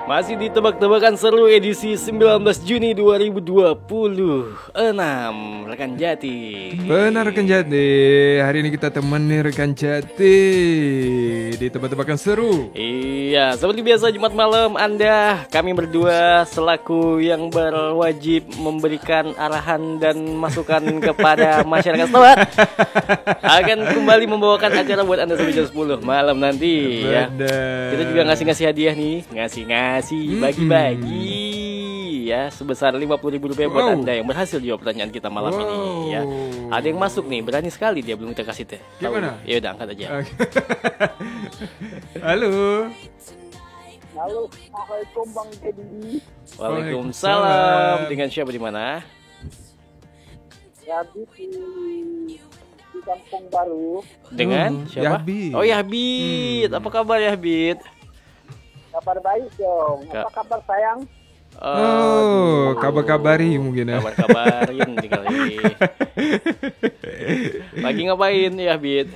Masih di tebak-tebakan seru edisi 19 Juni 2026, rekan Jati. Benar rekan Jati, hari ini kita temani rekan Jati di tebak-tebakan seru. Iya, seperti biasa Jumat malam kami berdua selaku yang berwajib memberikan arahan dan masukan kepada masyarakat setempat akan kembali membawakan acara buat Anda sampai jam 10 malam nanti. Ya. Kita juga ngasih hadiah nih, bagi-bagi ya sebesar Rp50.000 buat Anda yang berhasil jawab pertanyaan kita malam ini ya. Ada yang masuk nih, berani sekali dia belum kita kasih teh. Gimana? Ya udah angkat aja. Halo. Halo, assalamualaikum Bang Dedi. Waalaikumsalam. Dengan siapa di mana? Ya di Kampung Baru. Dengan siapa? Yahbit. Oh Yahbit. Apa kabar Yahbit? Kabar baik dong. Apa kabar sayang? Kabar-kabari mungkin ya. Kabar-kabarin kali. Lagi ngapain Yahbit?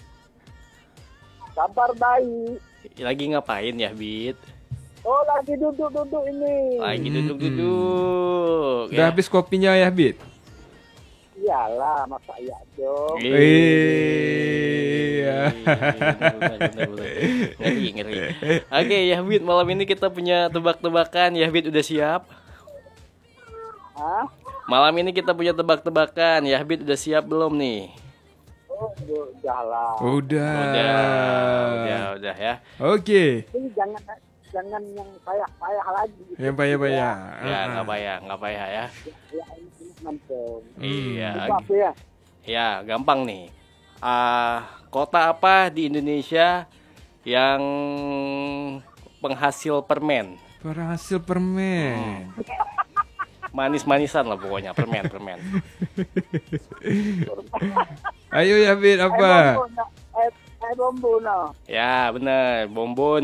Kabar baik. Lagi ngapain Yahbit? Oh, lagi duduk-duduk ini. Lagi duduk-duduk. Udah habis kopinya Yahbit? Iyalah, masa iya dong. Iya. Ngeri. Oke, Yahbit, malam ini kita punya tebak-tebakan. Yahbit udah siap? Hah? Malam ini kita punya tebak-tebakan. Yahbit udah siap belum nih? Oh, udahlah. Udah ya. Oke. Ini jangan yang payah lagi. Yang payah-payah. Ya, nggak payah ya. Ya, ini mantap. Iya. Coba ya. Ya, gampang nih. Kota apa di Indonesia yang penghasil permen? Penghasil permen. Manis-manisan lah pokoknya, permen. Ayo Yahbit apa? Bombono. Ya, bener, Bombon.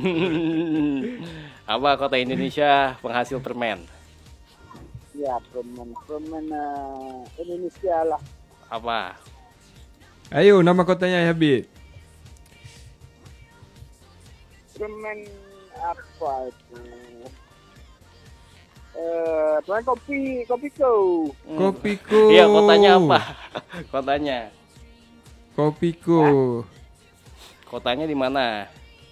Apa kota Indonesia penghasil permen? Ya, permen Indonesia lah. Apa? Ayo nama kotanya Yahbit. Permen apa itu? Permen Kopiko. Kopiku. Iya, kotanya apa? Kotanya. Kopiku. Kotanya di mana?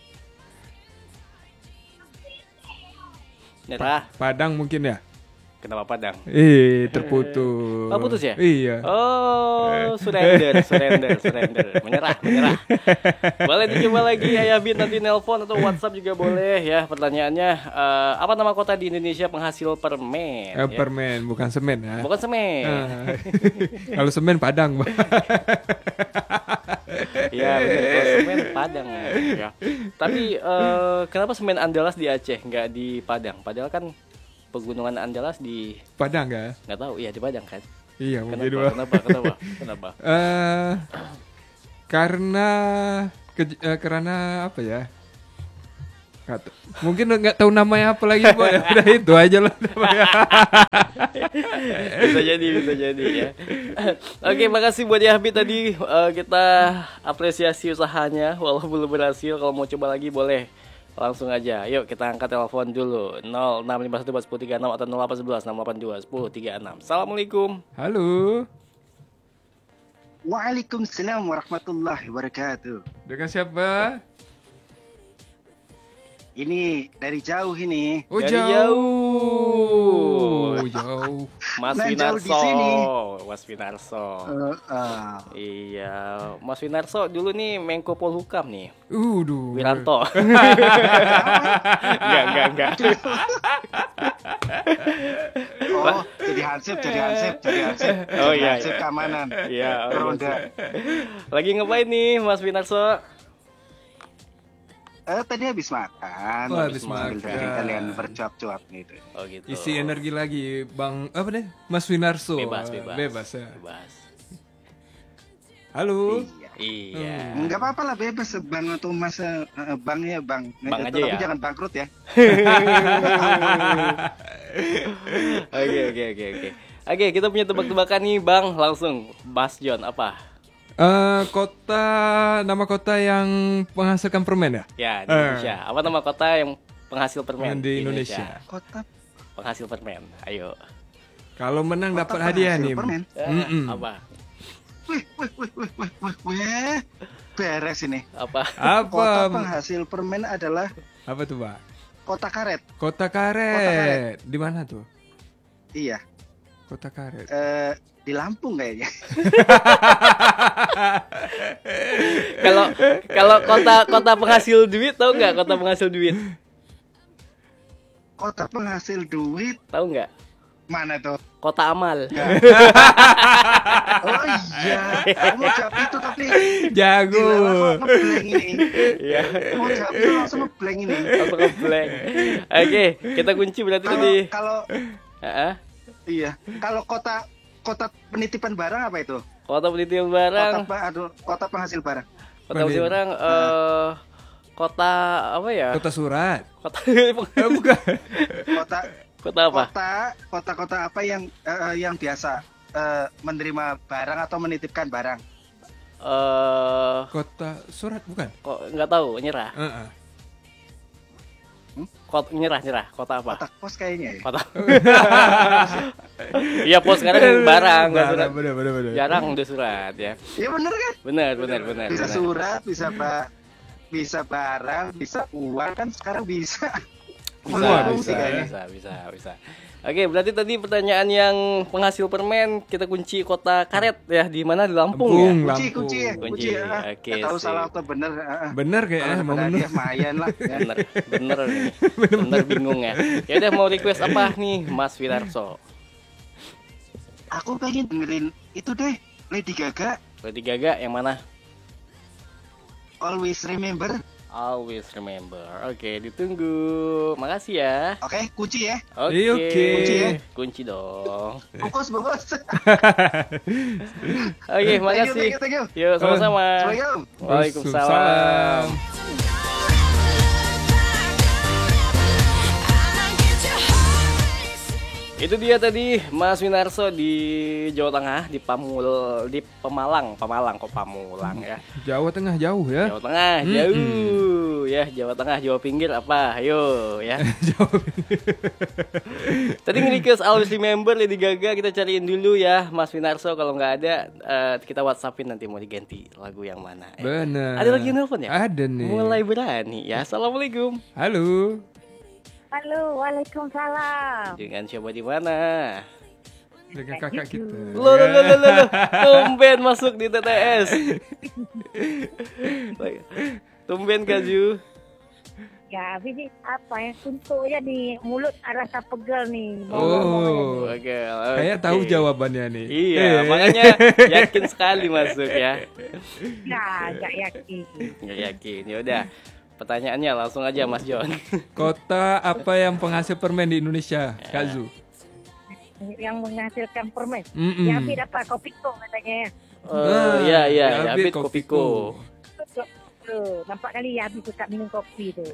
Nyerah. Padang mungkin ya? Kenapa Padang? Terputus. Oh, putus ya? Iya. Oh, surrender. Menyerah. Boleh dicoba lagi ya Yahbit, nanti nelpon atau WhatsApp juga boleh ya. Pertanyaannya, apa nama kota di Indonesia penghasil permen? Ya? Permen, bukan semen ya. Bukan semen. Kalau semen Padang. Iya, benar. Kalau semen Padang ya. Tapi kenapa semen Andalas di Aceh, nggak di Padang? Padahal kan pegunungan Andalas di Padang nggak? Nggak tahu, iya di Padang kan? Iya mungkin. Kenapa? Karena apa ya? Mungkin nggak tahu namanya apa lagi, Boy. Udah itu aja lah namanya. bisa jadi ya. Oke, makasih buat Yahbit tadi. Kita apresiasi usahanya walaupun belum berhasil. Kalau mau coba lagi boleh langsung aja. Yuk kita angkat telepon dulu 0651 atau 0811 682 1036. Assalamualaikum. Halo. Waalaikumsalam warahmatullahi wabarakatuh. Dengan siapa? Ini dari jauh ini. Oh, Dari jauh. Mas Nah, jauh di Winarso. sini. Iya, Mas Winarso dulu nih Menko Polhukam nih. Wiranto. Wiranto. Enggak. Oh, jadi hansip. Oh, iya. Hansip keamanan. Iya. Ronda. Lagi ngapain nih Mas Winarso? Tadi habis makan. Habis Sambil makan. dengerin kalian bercuap-cuap gitu. Oh gitu. Isi energi lagi, Bang. Apa deh? Mas Winarso. Bebas ya. Halo. Iya. Enggak apa-apa lah, bebas bang atau mas, bang ya bang. Bang aja Tapi ya. jangan bangkrut ya. Oke, kita punya tebak-tebakan nih, Bang. Langsung Mas John apa? Nama kota yang menghasilkan permen ya? Ya, di Indonesia. Apa nama kota yang penghasil permen di Indonesia. Kota Penghasil permen. Ayo. Kalau menang Kota dapat hadiah penghasil nih. permen. Apa? Wih. Beres ini. Apa? Kota Apa? penghasil permen adalah Apa tuh, Pak? Kota Karet. Kota Karet. Di mana tuh? Iya. Kota Karet. Di Lampung kayaknya. Kalau kota penghasil duit, tahu nggak kota penghasil duit? Kota penghasil duit Tahu nggak? mana tuh? Kota amal. Oh iya, kamu jawab itu tapi Jago. ngeblank ini. Iya. Kamu jawab itu langsung ngeblank ini. Langsung ngeblank. Oke, kita kunci berarti tadi. Kalau Heeh. iya, kalau kota penitipan barang apa itu? Kota penitipan barang. Kota penghasil barang. Kota penitipan barang. Kota apa ya? Kota surat. Kota Bukan. Kota apa? Kota apa yang biasa menerima barang atau menitipkan barang? Kota surat bukan? Kok nggak tahu, nyerah. Heeh. Nyerah. Kota apa? Kota pos kayaknya ya. Kota. Iya, pos sekarang barang, nggak surat. Bener. Jarang udah surat ya. Iya bener kan? Benar. Bisa surat, bisa barang, bisa uang kan sekarang bisa. Bisa. Oke, berarti tadi pertanyaan yang penghasil permen kita kunci Kota Karet ya, di mana? Di Lampung ya. Kunci. Kunci. Oke. Tahu salah atau bener? Bener kayaknya mau Dia menang. mayan lah. Ya. Bener nih. Bener bingung ya. Ya udah, mau request apa nih Mas Winarso? Aku pengen dengerin itu deh, Lady Gaga, Lady Gaga yang mana? Always Remember. Always remember. Oke, ditunggu. Makasih ya. Oke, kunci ya. Oke. Kunci ya. Kunci dong. Bungkus. Oke, makasih. Thank you. Yuk, sama-sama. Assalamualaikum. Waalaikumsalam. Itu dia tadi Mas Winarso di Jawa Tengah, di Pemalang kok Pamulang ya. Jawa Tengah jauh ya. Jawa Tengah jauh ya, Jawa Tengah, Jawa Pinggir apa? Ayo ya. Tadi nge-request Always Remember Lady Gaga, kita cariin dulu ya Mas Winarso, kalau nggak ada kita WhatsAppin nanti mau diganti lagu yang mana. Benar. Ada lagi yang nelfon ya? Ada nih. Mulai berani ya. Assalamualaikum. Halo. Halo, waalaikumsalam. Dengan siapa di mana? Dengan kakak kita. Lo, tumben masuk di TTS. Tumben Kaju. Ya, ini apa ya? Suntuknya di mulut rasa pegel nih. Oh. Oke. Kayak tahu jawabannya nih. Iya, makanya yakin sekali masuk ya. Ya, nggak yakin. Nggak yakin. Ya udah. Pertanyaannya langsung aja Mas John. Kota apa yang penghasil permen di Indonesia, Kak Zu? Yang menghasilkan permen. Mm-mm. Ya, tapi dapat Kopiko katanya. Iya, Yabit Yabit Kopiko. Tuh, nampak kali ya habis suka minum kopi tuh.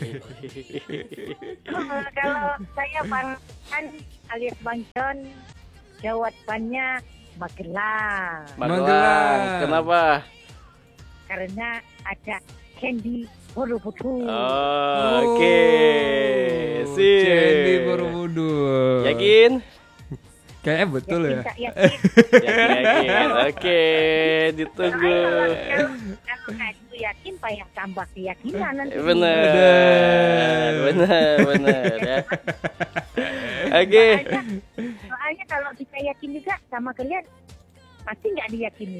Kalau saya Bang An alias Bang John, jawabannya Magelang. Magelang. Kenapa? Karena ada Candy Borobudur. Oke. Sip. Candi Borobudur. Yakin? Kayaknya betul ya. Yakin, tak yakin. Yakin. Oke, ditunggu. Kalau aku yakin, payah tambah keyakinan nanti. Benar ya. Oke. Soalnya kalau kita yakin juga sama kalian, pasti nggak diyakini.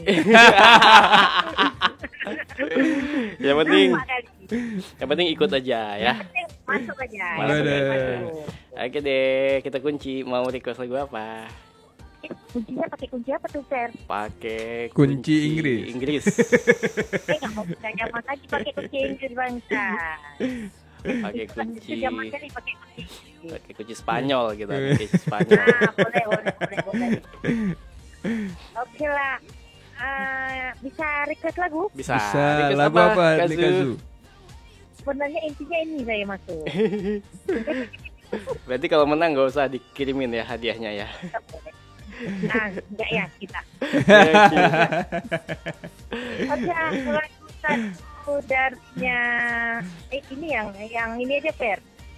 Yang penting ikut aja ya. Masuk aja. Masuk. Oke deh, kita kunci. Mau request lagu apa? Kuncinya pakai kunci apa tuh, Fer? Pakai Kunci Inggris. Nggak mau kita zaman lagi pakai kunci Inggris bangsa. Pakai kunci. Itu zaman kali pakai kunci. Pakai kunci Spanyol gitu. Kunci Spanyol. Nah, boleh. Oke lah. Bisa request lagu? Bisa. Bisa Request lagu apa nih, Kak Zu? Sebenarnya intinya ini saya masuk. Berarti kalau menang gak usah dikirimin ya hadiahnya ya. Nah, enggak ya kita. Oke, lagu satu darinya ini yang ini aja Fer.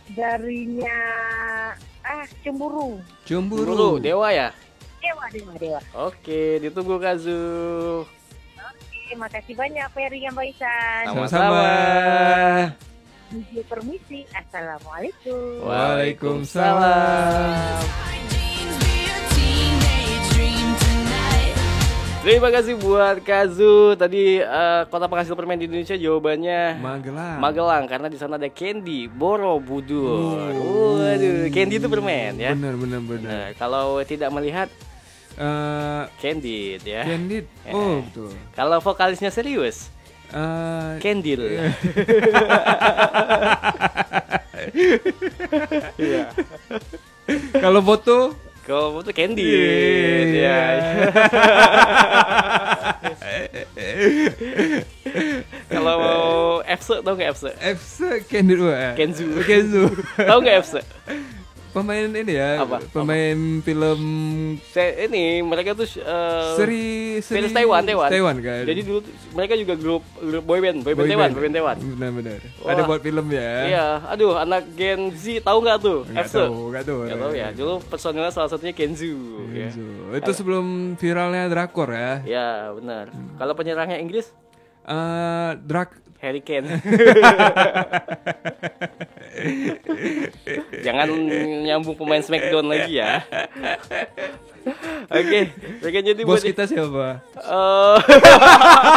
Darinya cemburu. Cemburu. Dewa ya. Dewa. Oke, ditunggu Kazu. Oke, makasih banyak Ferry yang Mbak Isan. Sama-sama. Permisi. Assalamualaikum. Waalaikumsalam. Terima kasih buat Kazu. Tadi kota penghasil permen di Indonesia jawabannya Magelang karena di sana ada Candy Borobudur. Waduh, Candy itu permen ya. Benar. Nah, kalau tidak melihat Candid ya. Candid. Oh, betul. Kalau vokalisnya serius Candil. Iya. Kalau foto Kalau itu Candid ya. Kalau mau FC tau nggak FC? FC Candid Kenzu. Tahu nggak FC? Pemain ini ya. Apa? Pemain film Ini mereka tuh seri Taiwan kan. Jadi dulu mereka juga grup boyband Taiwan. Benar. Wah. Ada buat film ya. Iya, aduh anak Gen Z tahu nggak tuh? Nggak FC? tahu. Nggak tahu ya. Dulu personilnya salah satunya Kenzu. Ya. Itu sebelum viralnya drakor ya. Ya benar. Kalau penyerangnya Inggris? Harry Kane. Jangan nyambung pemain Smackdown lagi ya. Oke, jadi Bos kita siapa?